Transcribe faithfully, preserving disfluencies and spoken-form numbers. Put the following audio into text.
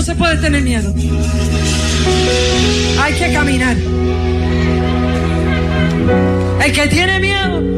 se puede tener miedo. Hay que caminar. El que tiene miedo